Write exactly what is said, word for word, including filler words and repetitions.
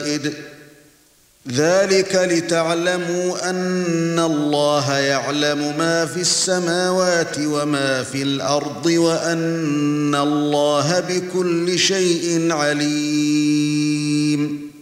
زائد ذلك لتعلموا أن الله يعلم ما في السماوات وما في الأرض وأن الله بكل شيء عليم